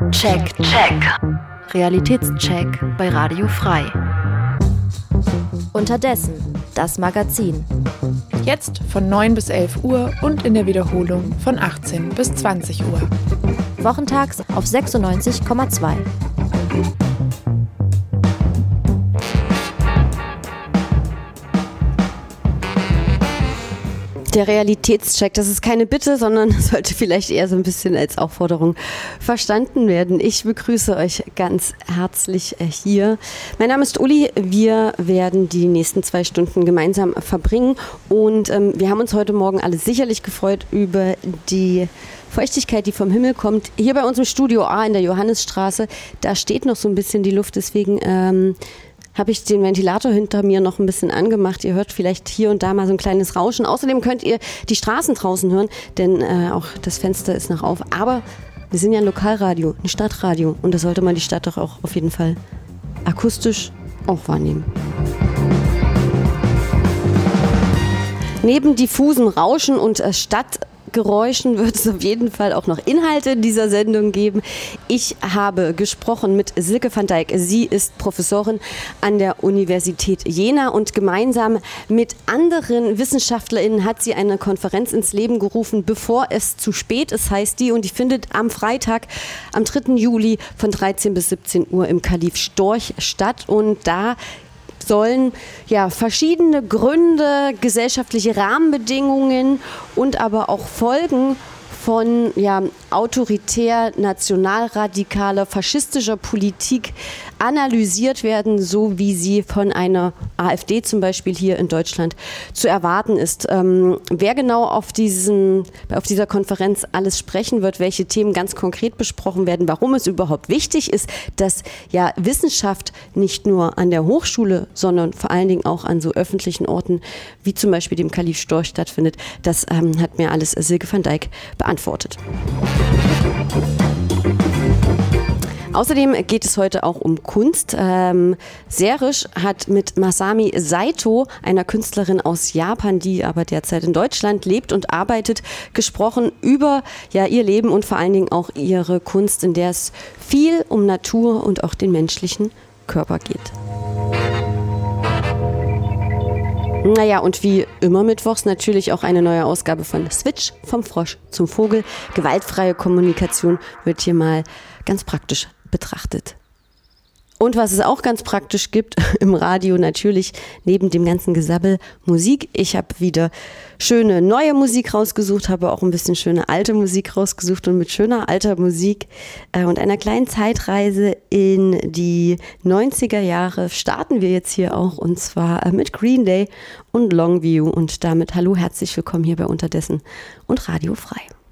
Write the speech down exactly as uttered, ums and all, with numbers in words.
Check, check. Realitätscheck bei Radio Frei. Unterdessen, das Magazin. Jetzt von neun bis elf Uhr und in der Wiederholung von achtzehn bis zwanzig Uhr. Wochentags auf sechsundneunzig Komma zwei. Der Realitätscheck, das ist keine Bitte, sondern sollte vielleicht eher so ein bisschen als Aufforderung verstanden werden. Ich begrüße euch ganz herzlich hier. Mein Name ist Uli, wir werden die nächsten zwei Stunden gemeinsam verbringen und ähm, wir haben uns heute Morgen alle sicherlich gefreut über die Feuchtigkeit, die vom Himmel kommt. Hier bei uns im Studio A in der Johannisstraße, da steht noch so ein bisschen die Luft, deswegen ähm, habe ich den Ventilator hinter mir noch ein bisschen angemacht. Ihr hört vielleicht hier und da mal so ein kleines Rauschen. Außerdem könnt ihr die Straßen draußen hören, denn äh, auch das Fenster ist noch auf. Aber wir sind ja ein Lokalradio, ein Stadtradio und da sollte man die Stadt doch auch auf jeden Fall akustisch auch wahrnehmen. Neben diffusen Rauschen und äh, Stadt Geräuschen wird es auf jeden Fall auch noch Inhalte dieser Sendung geben. Ich habe gesprochen mit Silke van Dijk. Sie ist Professorin an der Universität Jena und gemeinsam mit anderen WissenschaftlerInnen hat sie eine Konferenz ins Leben gerufen, bevor es zu spät ist, heißt die. Und die findet am Freitag, am dritten Juli von dreizehn bis siebzehn Uhr im Kalif Storch statt. Und da sollen ja verschiedene Gründe, gesellschaftliche Rahmenbedingungen und aber auch Folgen von ja, autoritär, nationalradikaler, faschistischer Politik analysiert werden, so wie sie von einer AfD zum Beispiel hier in Deutschland zu erwarten ist. Ähm, wer genau auf, diesen, auf dieser Konferenz alles sprechen wird, welche Themen ganz konkret besprochen werden, warum es überhaupt wichtig ist, dass ja Wissenschaft nicht nur an der Hochschule, sondern vor allen Dingen auch an so öffentlichen Orten wie zum Beispiel dem Kalif Storch stattfindet, das ähm, hat mir alles Silke van Dijk beantwortet. Außerdem geht es heute auch um Kunst. Ähm, Serish hat mit Masami Saito, einer Künstlerin aus Japan, die aber derzeit in Deutschland lebt und arbeitet, gesprochen über ja, ihr Leben und vor allen Dingen auch ihre Kunst, in der es viel um Natur und auch den menschlichen Körper geht. Naja, und wie immer mittwochs natürlich auch eine neue Ausgabe von Switch, vom Frosch zum Vogel. Gewaltfreie Kommunikation wird hier mal ganz praktisch betrachtet. Und was es auch ganz praktisch gibt im Radio natürlich, neben dem ganzen Gesabbel, Musik. Ich habe wieder schöne neue Musik rausgesucht, habe auch ein bisschen schöne alte Musik rausgesucht und mit schöner alter Musik äh, und einer kleinen Zeitreise in die neunziger Jahre starten wir jetzt hier auch und zwar äh, mit Green Day und Longview und damit hallo, herzlich willkommen hier bei Unterdessen und Radio Frei.